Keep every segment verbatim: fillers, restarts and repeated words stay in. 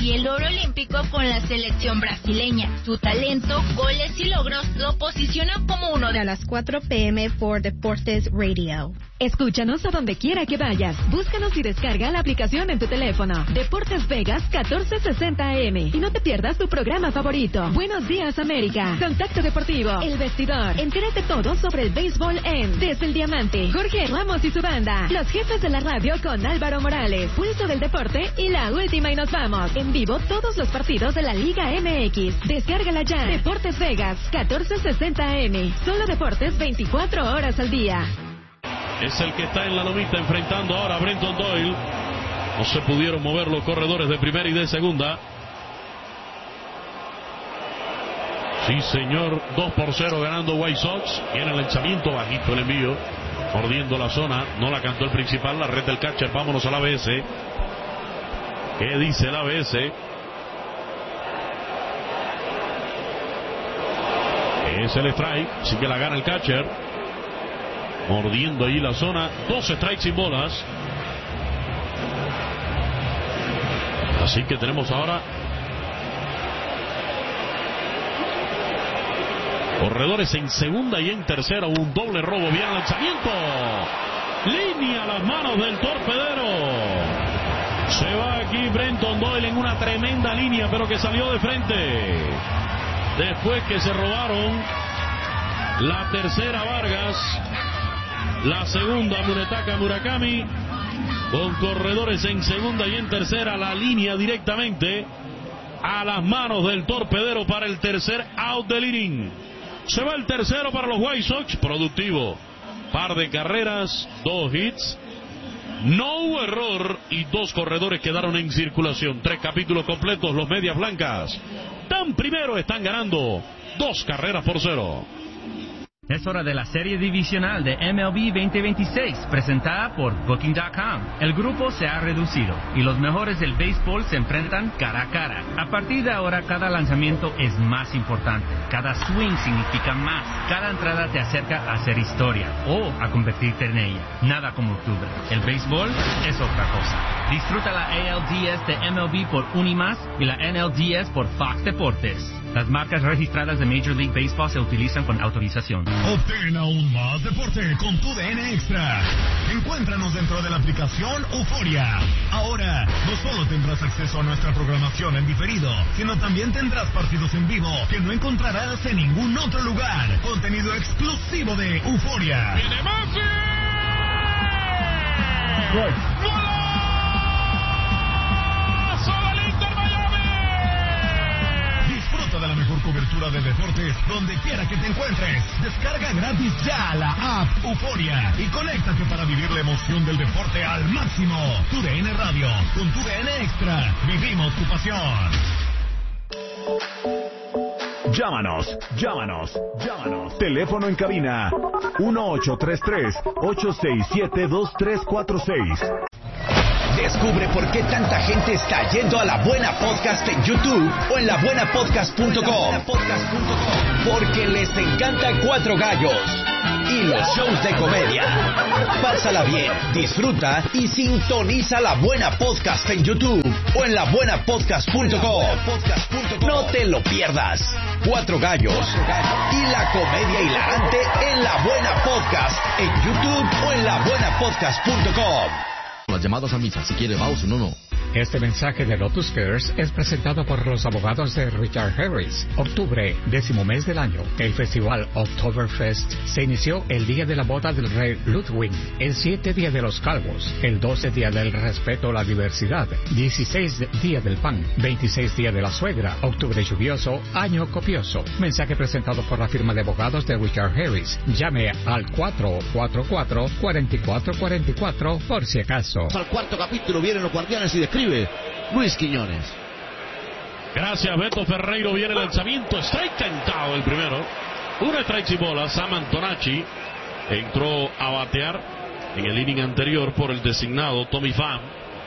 y el oro olímpico con la selección brasileña. Su talento, goles y logros lo posicionan como uno de a las cuatro p m por Deportes Radio. Escúchanos a donde quiera que vayas. Búscanos y descarga la aplicación en tu teléfono. Deportes Vegas catorce sesenta A M. Y no te pierdas tu programa favorito. Buenos días, América. Contacto Deportivo. El Vestidor. Entérate todo sobre el béisbol en Desde el Diamante. Jorge Ramos y su banda. Los jefes de la radio con Álvaro Morales. Pulso del deporte y la última y nos vamos. En vivo todos los partidos de la Liga M X. Descárgala ya. Deportes Vegas catorce sesenta A M. Solo deportes veinticuatro horas al día. Es el que está en la lomita enfrentando ahora a Brenton Doyle. No se pudieron mover los corredores de primera y de segunda. Sí, señor, dos por cero ganando White Sox. Viene el lanzamiento bajito, el envío. Mordiendo la zona. No la cantó el principal, la red del catcher. Vámonos al A B S. ¿Qué dice el A B S? Es el strike. Sí que la gana el catcher. Mordiendo ahí la zona, dos strikes sin bolas. Así que tenemos ahora corredores en segunda y en tercera. Un doble robo, bien lanzamiento. Línea a las manos del torpedero. Se va aquí Brenton Doyle en una tremenda línea, pero que salió de frente. Después que se robaron la tercera Vargas, la segunda Munetaka Murakami, con corredores en segunda y en tercera, la línea directamente a las manos del torpedero para el tercer out del inning. Se va el tercero para los White Sox, productivo, par de carreras, dos hits, no hubo error y dos corredores quedaron en circulación. Tres capítulos completos, los Medias Blancas tan primero, están ganando dos carreras por cero. Es hora de la serie divisional de M L B veinte veintiséis, presentada por Booking punto com. El grupo se ha reducido y los mejores del béisbol se enfrentan cara a cara. A partir de ahora, cada lanzamiento es más importante. Cada swing significa más. Cada entrada te acerca a hacer historia o a convertirte en ella. Nada como octubre. El béisbol es otra cosa. Disfruta la A L D S de M L B por Unimas y la N L D S por Fox Deportes. Las marcas registradas de Major League Baseball se utilizan con autorización. Obtén aún más deporte con tu D N Extra. Encuéntranos dentro de la aplicación Euforia. Ahora, no solo tendrás acceso a nuestra programación en diferido, sino también tendrás partidos en vivo que no encontrarás en ningún otro lugar. Contenido exclusivo de Euforia. ¡Viene Masi! ¡Gol! De la mejor cobertura de deportes donde quiera que te encuentres. Descarga gratis ya la app Euforia y conéctate para vivir la emoción del deporte al máximo. Tu D N Radio, con tu D N Extra, vivimos tu pasión. Llámanos, llámanos, llámanos. Teléfono en cabina uno ocho tres tres, ocho seis siete, dos tres cuatro seis. Descubre por qué tanta gente está yendo a La Buena Podcast en YouTube o en la buena podcast punto com. Porque les encanta Cuatro Gallos y los shows de comedia. Pásala bien, disfruta y sintoniza La Buena Podcast en YouTube o en la buena podcast punto com. No te lo pierdas. Cuatro Gallos y la comedia hilarante en La Buena Podcast en YouTube o en la buena podcast punto com. Las llamadas a misa, si quiere vamos o no, no. Este mensaje de Lotus Cares es presentado por los abogados de Richard Harris. Octubre, décimo mes del año. El festival Oktoberfest se inició el día de la boda del rey Ludwig, el siete día de los calvos, el doce día del respeto a la diversidad, dieciséis día del pan, veintiséis día de la suegra, octubre lluvioso, año copioso. Mensaje presentado por la firma de abogados de Richard Harris. Llame al cuatro cuatro cuatro, cuatro cuatro cuatro cuatro por si acaso. Al cuarto capítulo vienen los guardianes y describe Luis Quiñones. Gracias, Beto Ferreiro. Viene el lanzamiento, strike cantado el primero. Una strike sin bola. Sam Antonacci entró a batear en el inning anterior por el designado Tommy Pham.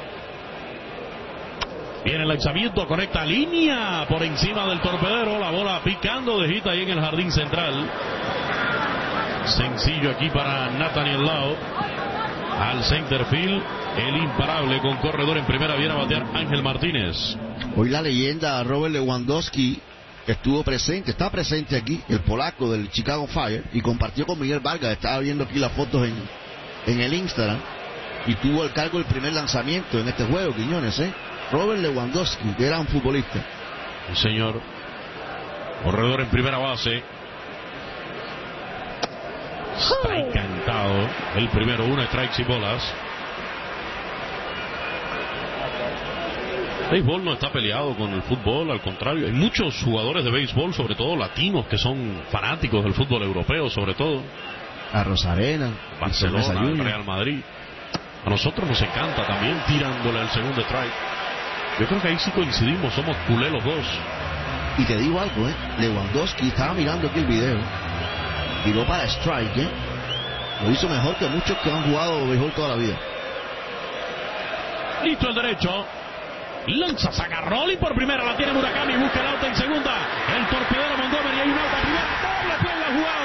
Viene el lanzamiento, conecta línea por encima del torpedero. La bola picando de hit ahí en el jardín central. Sencillo aquí para Nathaniel Lau. Al center field, el imparable con corredor en primera, viene a batear Ángel Martínez. Hoy la leyenda Robert Lewandowski estuvo presente, está presente aquí, el polaco del Chicago Fire, y compartió con Miguel Vargas. Estaba viendo aquí las fotos en, en el Instagram, y tuvo al cargo el primer lanzamiento en este juego, Quiñones, ¿eh? Robert Lewandowski, que era un futbolista. Sí, señor. Corredor en primera base. Está encantado. El primero, una strikes y bolas. El béisbol no está peleado con el fútbol, al contrario. Hay muchos jugadores de béisbol, sobre todo latinos, que son fanáticos del fútbol europeo, sobre todo. A Rosarena, Barcelona, el Real Madrid. A nosotros nos encanta también tirándole al segundo strike. Yo creo que ahí sí coincidimos, somos culé los dos. Y te digo algo, ¿eh? Lewandowski, estaba mirando aquí el video, tiró para strike, ¿eh? Lo hizo mejor que muchos que han jugado béisbol toda la vida. Listo el derecho. Lanza, saca Rolling por primera, la tiene Murakami, busca el out en segunda. El torpedero Montgomery, hay un out a primera. Doble play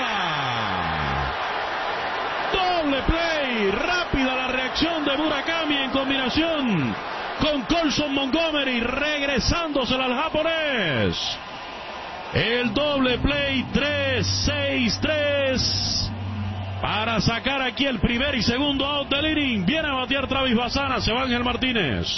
la jugada. Doble play, rápida la reacción de Murakami en combinación con Colson Montgomery, regresándosela al japonés. El doble play, tres seis tres, para sacar aquí el primer y segundo out del inning. Viene a batear Travis Bassana, se va Ángel Martínez.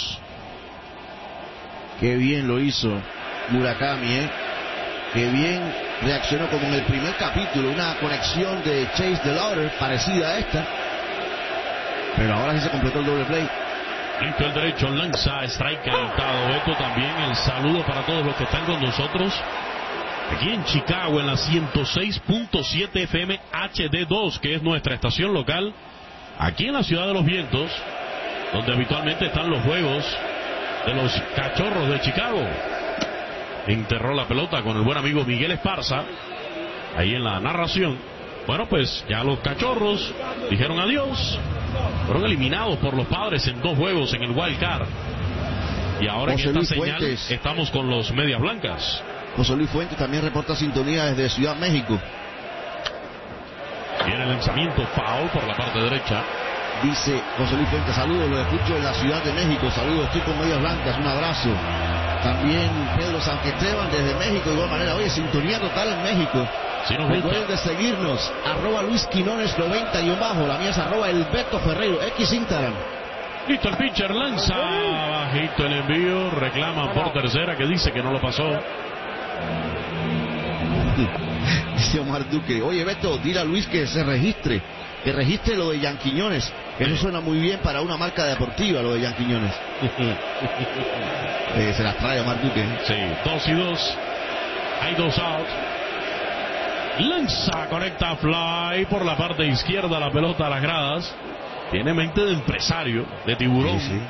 Qué bien lo hizo Murakami, ¿eh? Qué bien reaccionó, como en el primer capítulo, una conexión de Chase DeLauder parecida a esta. Pero ahora sí se completó el doble play. Listo el derecho, lanza, strike calentado. Esto también el saludo para todos los que están con nosotros aquí en Chicago, en la ciento seis punto siete F M H D dos, que es nuestra estación local, aquí en la Ciudad de los Vientos, donde habitualmente están los juegos de los Cachorros de Chicago. Enterró la pelota con el buen amigo Miguel Esparza, ahí en la narración. Bueno, pues ya los Cachorros dijeron adiós. Fueron eliminados por los Padres en dos juegos en el Wild Card. Y ahora José en esta Luis señal Fuentes. Estamos con los Medias Blancas. José Luis Fuentes también reporta sintonía desde Ciudad México. Viene el lanzamiento, foul por la parte derecha. Dice José Luis Fuentes, saludos, lo escucho en la Ciudad de México. Saludos, estoy con Medias Blancas, un abrazo. También Pedro Sanquesteban desde México, de igual manera. Oye, sintonía total en México. Sí, nos recuerden de seguirnos, arroba Luis Quinones noventa y bajo, la mía es arroba El Beto Ferreiro, X Instagram. Listo el pitcher, lanza, bajito el envío, reclama por tercera, que dice que no lo pasó. Dice Omar Duque, oye Beto, dile a Luis que se registre, que registre lo de Yanquiñones. Eso suena muy bien para una marca deportiva, lo de Yanquiñones. eh, se las trae Omar Duque. Sí, dos y dos, hay dos outs. Lanza, conecta fly por la parte izquierda, la pelota a las gradas. Tiene mente de empresario, de tiburón. Sí, sí.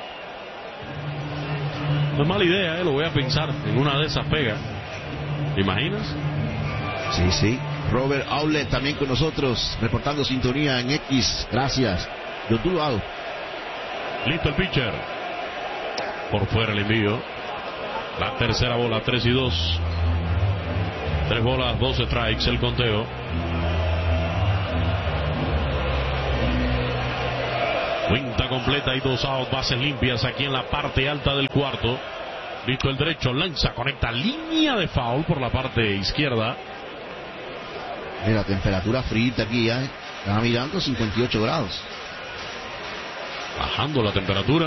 No es mala idea, ¿eh? Lo voy a pensar en una de esas pegas. ¿Te imaginas? Sí, sí. Robert Outlet también con nosotros, reportando sintonía en X. Gracias. Yo tú lo hago. Listo el pitcher. Por fuera el envío. La tercera bola, tres y dos. Tres bolas, dos strikes, el conteo. Cuenta completa y dos outs, bases limpias aquí en la parte alta del cuarto. Listo el derecho, lanza, conecta, línea de foul por la parte izquierda. Mira, temperatura frita aquí ya, ¿eh? Estaba mirando cincuenta y ocho grados. Bajando la temperatura.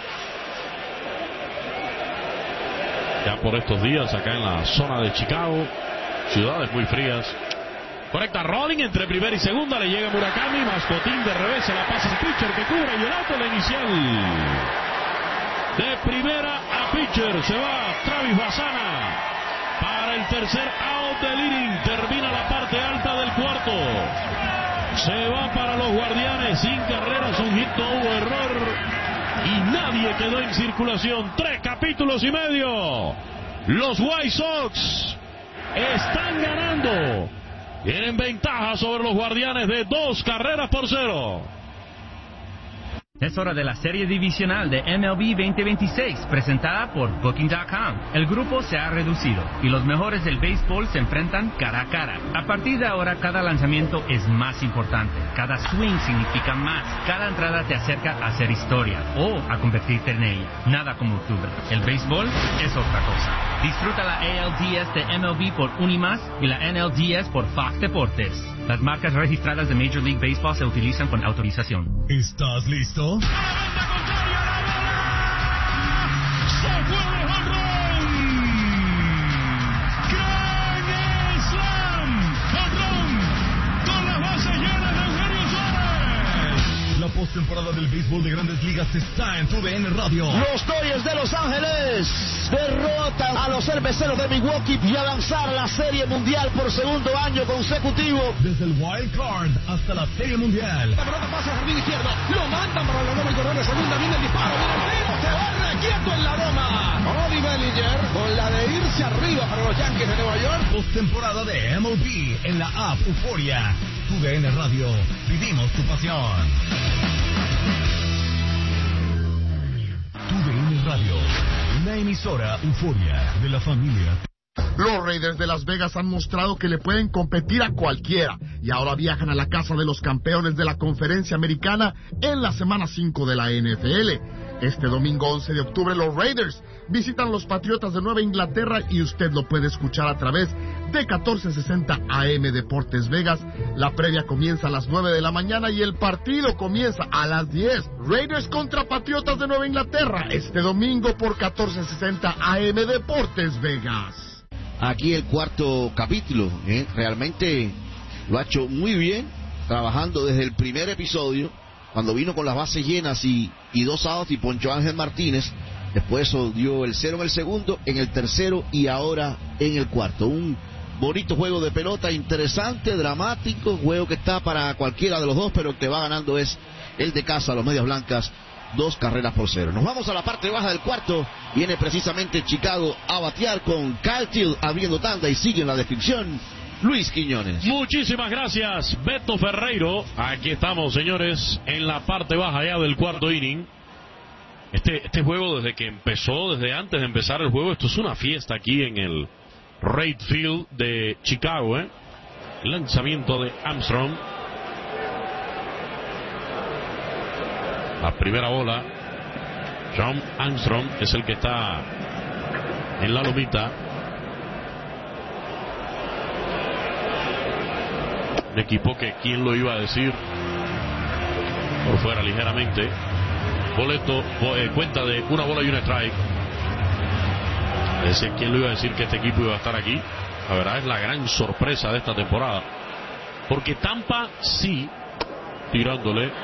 Ya por estos días acá en la zona de Chicago, ciudades muy frías. Conecta Rolling entre primera y segunda, le llega Murakami, mascotín de revés, se la pasa al pitcher que cubre y el auto la inicial. De primera a pitcher se va Travis Bassana para el tercer out del inning. Termina la parte alta del cuarto. Se va para los Guardianes sin carreras, un hit, no hubo error y nadie quedó en circulación. Tres capítulos y medio. Los White Sox están ganando. Tienen ventaja sobre los Guardianes de dos carreras por cero. Es hora de la serie divisional de M L B veinte veintiséis, presentada por Booking punto com. El grupo se ha reducido y los mejores del béisbol se enfrentan cara a cara. A partir de ahora, cada lanzamiento es más importante. Cada swing significa más. Cada entrada te acerca a hacer historia o a convertirte en ella. Nada como octubre. El béisbol es otra cosa. Disfruta la A L D S de M L B por Unimas y la N L D S por Fox Deportes. Las marcas registradas de Major League Baseball se utilizan con autorización. ¿Estás listo? La postemporada del béisbol de Grandes Ligas está en tu D N Radio. Los Dodgers de Los Ángeles derrotan a los cerveceros de Milwaukee y avanzar a la Serie Mundial por segundo año consecutivo. Desde el Wild Card hasta la Serie Mundial. La pelota pasa al jardín izquierdo, lo mandan para la loma y correr de segunda, viene el disparo, viene el tiro, se va requieto en la loma. Cody Bellinger con la de irse arriba para los Yankees de Nueva York. Postemporada de M L B en la app Euforia. Tu D N Radio, vivimos tu pasión. Tu D N Radio, una emisora Euforia de la familia. Los Raiders de Las Vegas han mostrado que le pueden competir a cualquiera y ahora viajan a la casa de los campeones de la Conferencia Americana en la semana cinco de la N F L. Este domingo once de octubre los Raiders visitan los Patriotas de Nueva Inglaterra y usted lo puede escuchar a través de catorce sesenta A M Deportes Vegas. La previa comienza a las nueve de la mañana y el partido comienza a las diez. Raiders contra Patriotas de Nueva Inglaterra este domingo por catorce sesenta A M Deportes Vegas. Aquí el cuarto capítulo, ¿eh? Realmente lo ha hecho muy bien, trabajando desde el primer episodio, cuando vino con las bases llenas y, y dos outs y ponchó a Ángel Martínez. Después eso dio el cero en el segundo, en el tercero y ahora en el cuarto. Un bonito juego de pelota, interesante, dramático, juego que está para cualquiera de los dos, pero el que va ganando es el de casa, los Medias Blancas, dos carreras por cero. Nos vamos a la parte baja del cuarto. Viene precisamente Chicago a batear con Kyle Till abriendo tanda y sigue en la descripción Luis Quiñones. Muchísimas gracias, Beto Ferreiro. Aquí estamos, señores, en la parte baja ya del cuarto inning. Este, este juego, desde que empezó, desde antes de empezar el juego, esto es una fiesta aquí en el Wright Field de Chicago, ¿eh? El lanzamiento de Armstrong. La primera bola, John Armstrong es el que está en la lomita. Un equipo que, ¿quién lo iba a decir? Por fuera ligeramente. Boleto, eh, cuenta de una bola y un strike. Es decir, ¿quién lo iba a decir que este equipo iba a estar aquí? La verdad es la gran sorpresa de esta temporada. Porque Tampa sí, tirándole.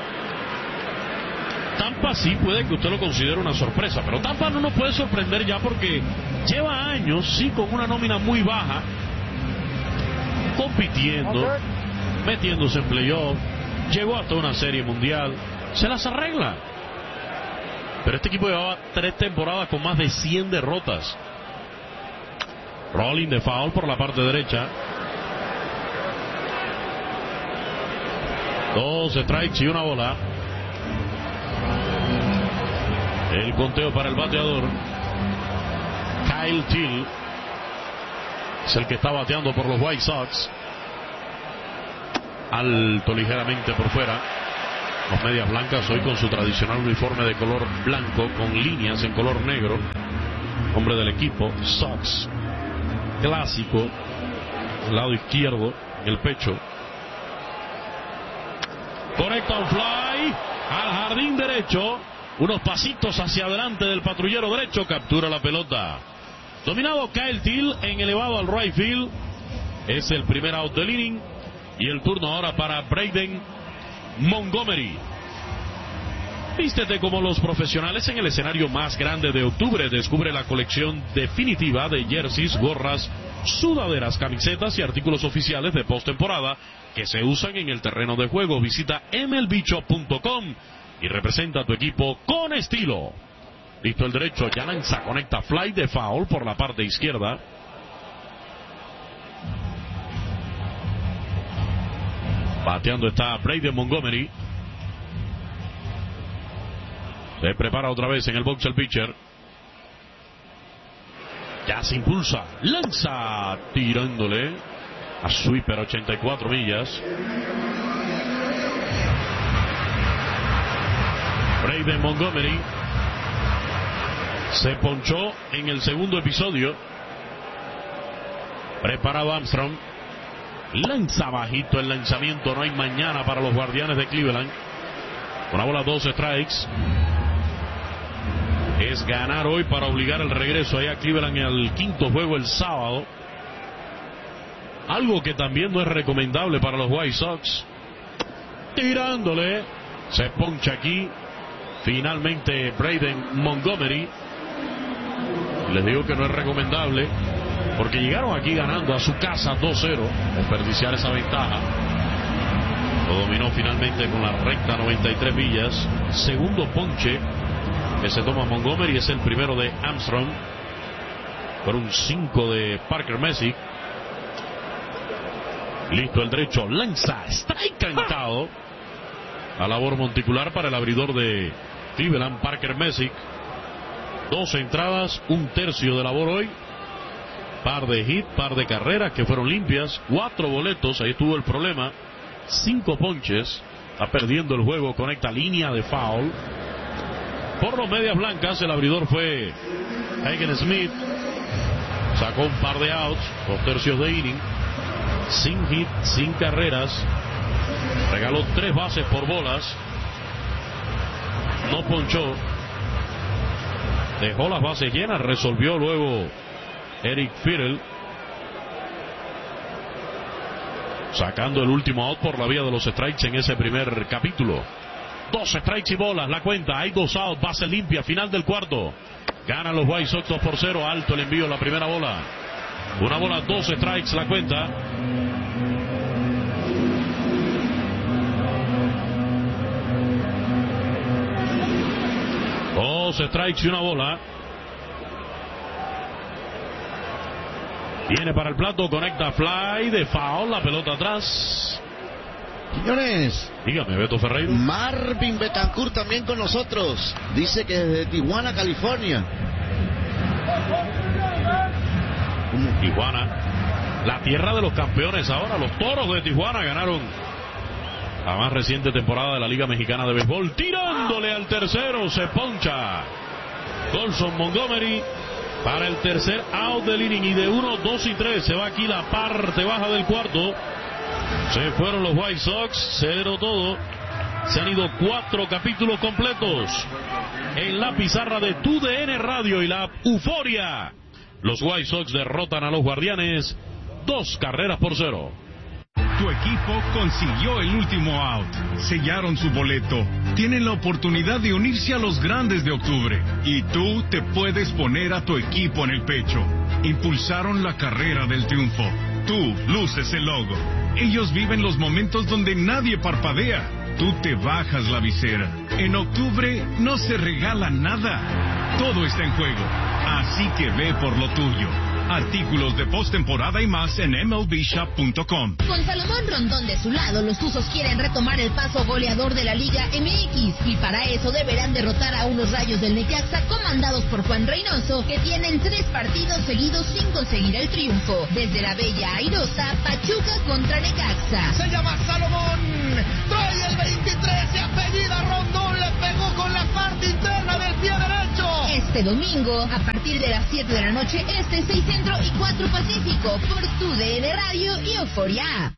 Tampa sí puede que usted lo considere una sorpresa, pero Tampa no nos puede sorprender ya porque lleva años, sí, con una nómina muy baja, compitiendo, metiéndose en playoff, llegó hasta una serie mundial, se las arregla. Pero este equipo llevaba tres temporadas con más de cien derrotas. Rolling de foul por la parte derecha. Dos strikes y una bola. El conteo para el bateador. Kyle Till es el que está bateando por los White Sox. Alto ligeramente por fuera. Los Medias Blancas hoy con su tradicional uniforme de color blanco con líneas en color negro. Hombre del equipo, Sox clásico, el lado izquierdo, en el pecho. Conecta un fly al jardín derecho. Unos pasitos hacia adelante del patrullero derecho. Captura la pelota. Dominado Kyle Till en elevado al right field. Es el primer out del inning. Y el turno ahora para Braden Montgomery. Vístete como los profesionales en el escenario más grande de octubre. Descubre la colección definitiva de jerseys, gorras, sudaderas, camisetas y artículos oficiales de postemporada que se usan en el terreno de juego. Visita M L B shop punto com y representa a tu equipo con estilo. Listo el derecho, ya lanza, conecta fly de foul por la parte izquierda. Bateando está Braden Montgomery. Se prepara otra vez en el box el pitcher. Ya se impulsa. Lanza. Tirándole a sweeper ochenta y cuatro millas. Braden Montgomery se ponchó en el segundo episodio. Preparado Armstrong. Lanza bajito el lanzamiento. No hay mañana para los Guardianes de Cleveland. Una bola, dos strikes. Es ganar hoy para obligar el regreso allá a Cleveland en el quinto juego el sábado. Algo que también no es recomendable para los White Sox. Tirándole. Se poncha aquí. Finalmente Braden Montgomery. Les digo que no es recomendable porque llegaron aquí ganando a su casa dos cero. Desperdiciar esa ventaja. Lo dominó finalmente con la recta noventa y tres millas. Segundo ponche que se toma Montgomery, es el primero de Armstrong. Por un cinco de Parker Messick. Listo el derecho. Lanza. Strike cantado. La labor monticular para el abridor de Cleveland, Parker Messick. Dos entradas, un tercio de labor hoy. Par de hit, par de carreras que fueron limpias. Cuatro boletos, ahí estuvo el problema. Cinco ponches. Está perdiendo el juego, conecta línea de foul. Por los medias blancas, el abridor fue Hagen Smith. Sacó un par de outs, dos tercios de inning. Sin hit, sin carreras. Regaló tres bases por bolas. No ponchó. Dejó las bases llenas. Resolvió luego Eric Fiddle, sacando el último out por la vía de los strikes en ese primer capítulo. Dos strikes y bolas, la cuenta. Hay dos outs, base limpia, final del cuarto. Ganan los White Sox dos por cero. Alto el envío, la primera bola. Una bola, dos strikes, la cuenta. Dos strikes y una bola. Viene para el plato, conecta fly de foul, la pelota atrás. Señores, dígame, Beto Ferreiro. Marvin Betancourt también con nosotros. Dice que desde Tijuana, California. Tijuana, la tierra de los campeones ahora. Los Toros de Tijuana ganaron la más reciente temporada de la Liga Mexicana de Béisbol. Tirándole al tercero, se poncha Colson Montgomery para el tercer out del inning. Y de uno, dos y tres se va aquí la parte baja del cuarto. Se fueron los White Sox, cero todo. Se han ido cuatro capítulos completos en la pizarra de Tu D N Radio y la Euforia. Los White Sox derrotan a los Guardianes dos carreras por cero. Tu equipo consiguió el último out. Sellaron su boleto. Tienen la oportunidad de unirse a los grandes de octubre. Y tú te puedes poner a tu equipo en el pecho. Impulsaron la carrera del triunfo. Tú luces el logo. Ellos viven los momentos donde nadie parpadea. Tú te bajas la visera. En octubre no se regala nada. Todo está en juego. Así que ve por lo tuyo. Artículos de postemporada y más en M L B shop punto com. Con Salomón Rondón de su lado, los Tuzos quieren retomar el paso goleador de la Liga M X. Y para eso deberán derrotar a unos Rayos del Necaxa comandados por Juan Reynoso, que tienen tres partidos seguidos sin conseguir el triunfo. Desde la bella airosa Pachuca contra Necaxa. Se llama Salomón, trae el veintitrés y apellida Rondón, le pegó con la parte interna del pie derecho. Este domingo, a partir de las siete de la noche, este seis Centro y cuatro Pacífico, por Tu D N Radio y Euforia.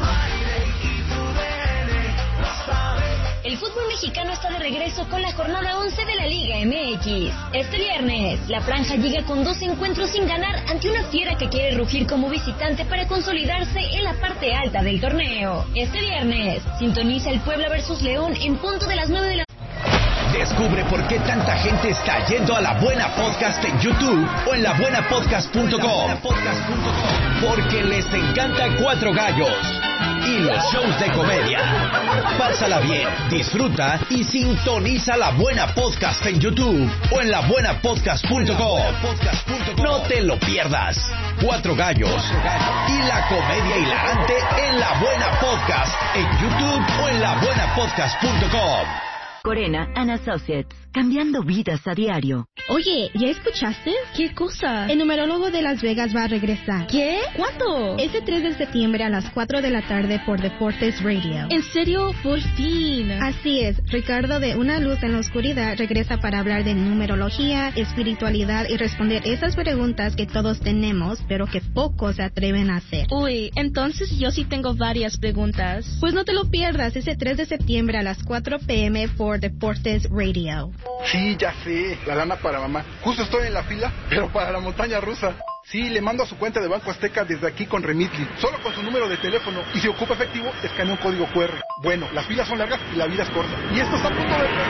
El fútbol mexicano está de regreso con la jornada once de la Liga M X. Este viernes, la franja llega con dos encuentros sin ganar ante una fiera que quiere rugir como visitante para consolidarse en la parte alta del torneo. Este viernes, sintoniza el Puebla versus León en punto de las nueve de la Descubre por qué tanta gente está yendo a La Buena Podcast en YouTube o en la buena podcast punto com. Porque les encanta Cuatro Gallos y los shows de comedia. Pásala bien, disfruta y sintoniza La Buena Podcast en YouTube o en la buena podcast punto com. No te lo pierdas. Cuatro Gallos y la comedia hilarante en La Buena Podcast en YouTube o en la buena podcast punto com. Corena and Associates, cambiando vidas a diario. Oye, ¿ya escuchaste? ¿Qué cosa? El numerólogo de Las Vegas va a regresar. ¿Qué? ¿Cuándo? Este tres de septiembre a las cuatro de la tarde por Deportes Radio. ¿En serio? Por fin. Así es. Ricardo de Una Luz en la Oscuridad regresa para hablar de numerología, espiritualidad y responder esas preguntas que todos tenemos, pero que pocos se atreven a hacer. Uy, entonces yo sí tengo varias preguntas. Pues no te lo pierdas ese tres de septiembre a las cuatro p.m. por Deportes Radio. Sí, ya sé, la lana para mamá. Justo estoy en la fila, pero para la montaña rusa. Sí, le mando a su cuenta de Banco Azteca desde aquí con Remitly, solo con su número de teléfono. Y si ocupa efectivo, escanea un código cu erre. Bueno, las filas son largas y la vida es corta. Y esto está a punto de...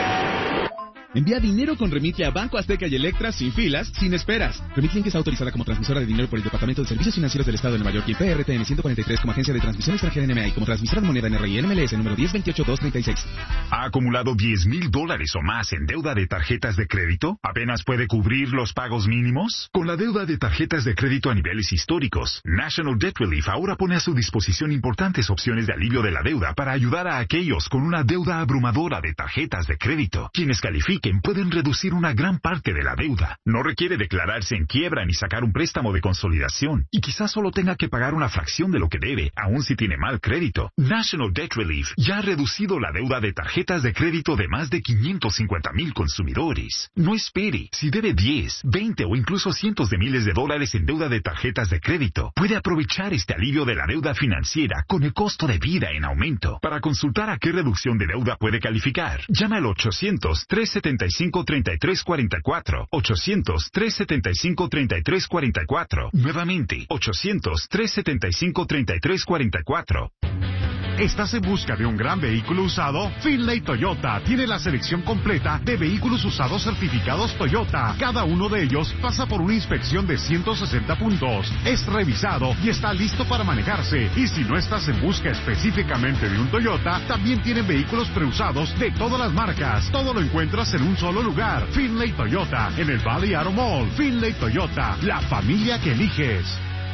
Envía dinero con Remitly a Banco Azteca y Electra sin filas, sin esperas. Remitly está autorizada como transmisora de dinero por el Departamento de Servicios Financieros del Estado de Nueva York y P R T M ciento cuarenta y tres como agencia de transmisión extranjera N M A y como transmisora de moneda N R I N M L S número diez veintiocho dos treinta y seis. ¿Ha acumulado diez mil dólares o más en deuda de tarjetas de crédito? ¿Apenas puede cubrir los pagos mínimos? Con la deuda de tarjetas de crédito a niveles históricos, National Debt Relief ahora pone a su disposición importantes opciones de alivio de la deuda para ayudar a aquellos con una deuda abrumadora de tarjetas de crédito. Quienes califiquen pueden reducir una gran parte de la deuda. No requiere declararse en quiebra ni sacar un préstamo de consolidación y quizás solo tenga que pagar una fracción de lo que debe, aun si tiene mal crédito. National Debt Relief ya ha reducido la deuda de tarjetas de crédito de más de quinientos cincuenta mil consumidores. No espere. Si debe diez, veinte o incluso cientos de miles de dólares en deuda de tarjetas de crédito, puede aprovechar este alivio de la deuda financiera con el costo de vida en aumento. Para consultar a qué reducción de deuda puede calificar, llama al ochocientos, trescientos setenta y cinco, treinta y tres cuarenta y cuatro. ochocientos, trescientos setenta y cinco, treinta y tres cuarenta y cuatro. Nuevamente, ochocientos, trescientos setenta y cinco, treinta y tres cuarenta y cuatro. ¿Estás en busca de un gran vehículo usado? Finlay Toyota tiene la selección completa de vehículos usados certificados Toyota. Cada uno de ellos pasa por una inspección de ciento sesenta puntos. Es revisado y está listo para manejarse. Y si no estás en busca específicamente de un Toyota, también tienen vehículos preusados de todas las marcas. Todo lo encuentras en un solo lugar. Finlay Toyota, en el Valley Auto Mall. Finlay Toyota, la familia que eliges.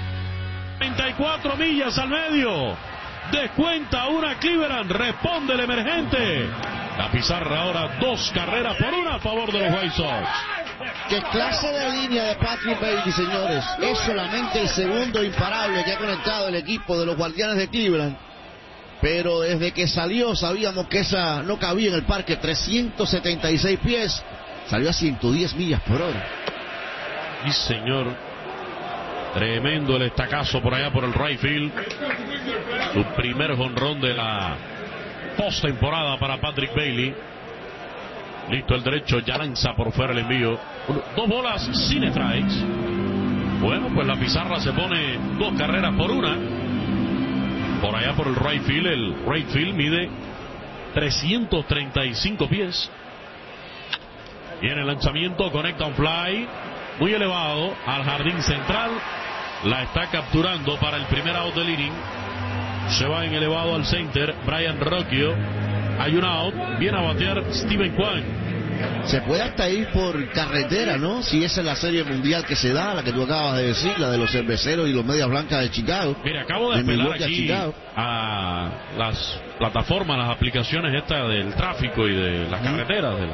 treinta y cuatro millas al medio. Descuenta una Cleveland, responde el emergente. La pizarra ahora, dos carreras por una a favor de los White Sox. ¿Qué clase de línea de Patrick Bailey, señores? Es solamente el segundo imparable que ha conectado el equipo de los Guardianes de Cleveland. Pero desde que salió sabíamos que esa no cabía en el parque. trescientos setenta y seis pies. Salió a ciento diez millas por hora. Sí, señor. Tremendo el estacazo por allá por el right field. Su primer jonrón de la postemporada para Patrick Bailey. Listo el derecho, ya lanza por fuera el envío. Dos bolas sin strikes. Bueno, pues la pizarra se pone dos carreras por una. Por allá por el right field. El right field mide trescientos treinta y cinco pies. Viene el lanzamiento, conecta un fly muy elevado al jardín central. La está capturando para el primer out del inning. Se va en elevado al center Brian Rocchio. Hay un out. Viene a batear Steven Kwan. Se puede hasta ir por carretera, ¿no? Si esa es la serie mundial que se da, la que tú acabas de decir, la de los cerveceros y los medias blancas de Chicago. Mira, acabo de apelar aquí a, a las plataformas, las aplicaciones estas del tráfico y de las carreteras. De la...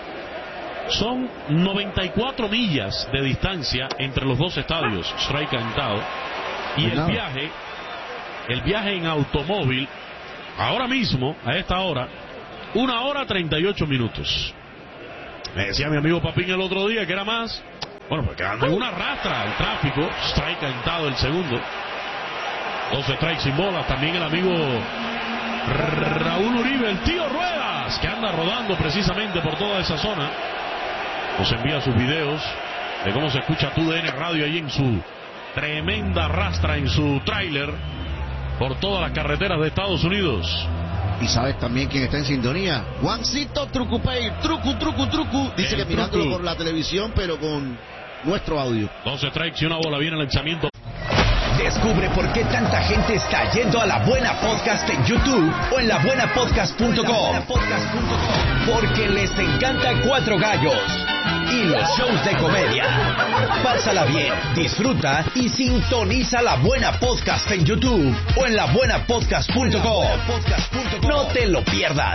Son noventa y cuatro millas de distancia entre los dos estadios, strike cantado. Y el viaje, el viaje en automóvil, ahora mismo, a esta hora, una hora treinta y ocho minutos. Me decía mi amigo Papín el otro día que era más. Bueno, porque anda en una rastra el tráfico. Strike cantado el segundo. Dos strikes sin bolas. También el amigo Raúl Uribe, el tío Ruedas, que anda rodando precisamente por toda esa zona. Nos envía sus videos de cómo se escucha T U D N Radio ahí en su tremenda rastra, en su tráiler por todas las carreteras de Estados Unidos. Y sabes también quién está en sintonía. Juancito Trucupey, trucu, trucu, trucu. Dice el que mirándolo por la televisión, pero con nuestro audio. Dos strikes y una bola, viene el lanzamiento. Descubre por qué tanta gente está yendo a La Buena Podcast en YouTube o en la buena podcast punto com. Porque les encanta Cuatro Gallos y los shows de comedia. Pásala bien, disfruta y sintoniza La Buena Podcast en YouTube o en la buena podcast punto com. No te lo pierdas.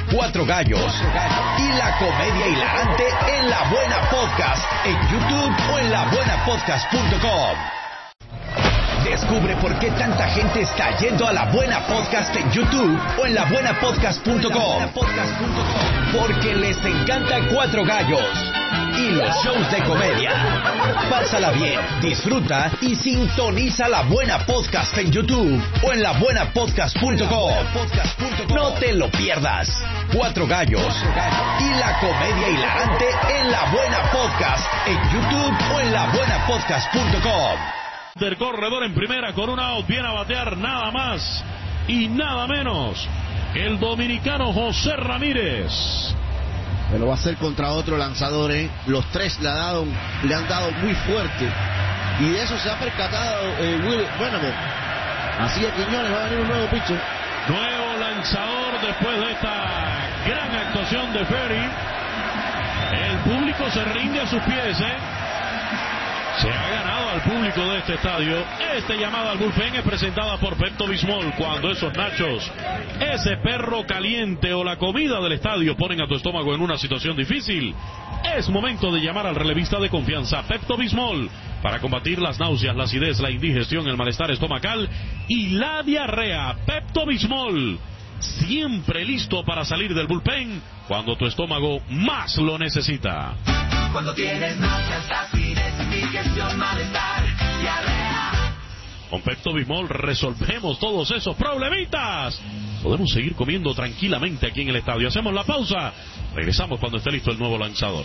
Cuatro Gallos y la comedia hilarante en La Buena Podcast en YouTube o en la buena podcast punto com. Descubre por qué tanta gente está yendo a La Buena Podcast en YouTube o en la buena podcast punto com. Porque les encanta Cuatro Gallos y los shows de comedia. Pásala bien, disfruta y sintoniza La Buena Podcast en YouTube o en la buena podcast punto com. No te lo pierdas. Cuatro Gallos y la comedia hilarante en La Buena Podcast en YouTube o en la buena podcast punto com. Del corredor en primera con un out, viene a batear nada más y nada menos que el dominicano José Ramírez. Pero va a ser contra otro lanzador, ¿eh? Los tres le, ha dado, le han dado muy fuerte. Y de eso se ha percatado eh, Will Benavent. Así que Quiñones va a venir un nuevo pitcher. Nuevo lanzador después de esta gran actuación de Ferry. El público se rinde a sus pies, ¿eh? Se ha ganado al público de este estadio. Este llamado al bullpen es presentada por Pepto-Bismol. Cuando esos nachos, ese perro caliente o la comida del estadio ponen a tu estómago en una situación difícil, es momento de llamar al relevista de confianza Pepto-Bismol para combatir las náuseas, la acidez, la indigestión, el malestar estomacal y la diarrea. Pepto-Bismol, siempre listo para salir del bullpen cuando tu estómago más lo necesita. Cuando tienes náuseas, acidez, indigestión, malestar, diarrea. Con Pepto-Bismol resolvemos todos esos problemitas. Podemos seguir comiendo tranquilamente aquí en el estadio. Hacemos la pausa. Regresamos cuando esté listo el nuevo lanzador.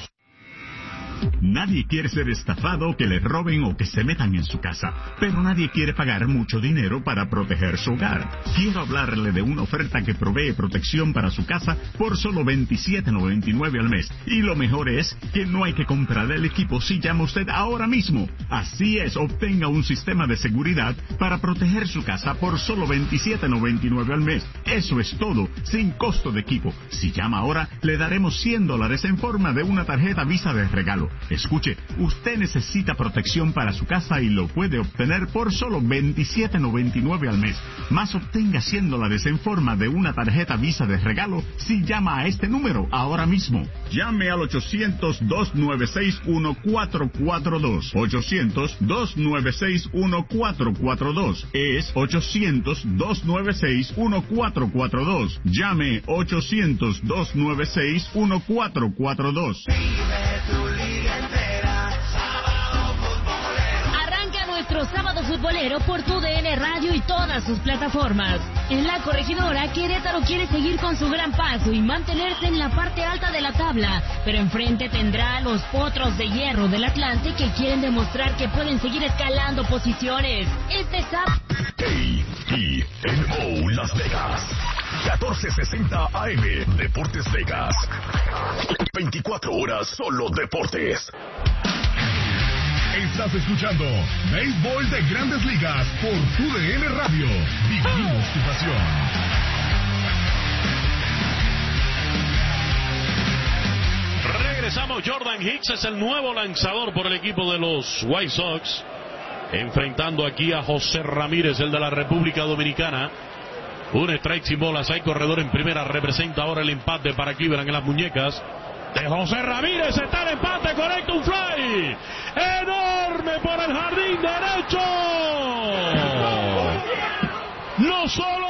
Nadie quiere ser estafado, que le roben o que se metan en su casa, pero nadie quiere pagar mucho dinero para proteger su hogar. Quiero hablarle de una oferta que provee protección para su casa por solo veintisiete noventa y nueve al mes. Y lo mejor es que no hay que comprar el equipo si llama usted ahora mismo. Así es, obtenga un sistema de seguridad para proteger su casa por solo veintisiete noventa y nueve al mes. Eso es todo, sin costo de equipo. Si llama ahora, le daremos cien dólares en forma de una tarjeta Visa de regalo. Escuche, usted necesita protección para su casa y lo puede obtener por solo veintisiete noventa y nueve al mes. Más obtenga cien dólares en forma de una tarjeta Visa de regalo si llama a este número ahora mismo. Llame al ochocientos, dos nueve seis, uno cuatro cuatro dos. ochocientos, dos nueve seis, uno cuatro cuatro dos. Es ochocientos, dos nueve seis, uno cuatro cuatro dos. Llame ochocientos, dos nueve seis, uno cuatro cuatro dos. Arranca nuestro sábado futbolero por tu D N Radio y todas sus plataformas. En la Corregidora, Querétaro quiere seguir con su gran paso y mantenerse en la parte alta de la tabla, pero enfrente tendrá a los Potros de Hierro del Atlante que quieren demostrar que pueden seguir escalando posiciones. Este sábado A E N O Las Vegas, catorce sesenta A M, Deportes Vegas. veinticuatro horas solo deportes. Estás escuchando Béisbol de Grandes Ligas por tu D N Radio. Vivimos tu pasión. Regresamos. Jordan Hicks es el nuevo lanzador por el equipo de los White Sox, enfrentando aquí a José Ramírez, el de la República Dominicana. Un strike sin bolas, hay corredor en primera, representa ahora el empate para Cleveland en las muñecas de José Ramírez. Está el empate, conecta un fly enorme por el jardín derecho. No solo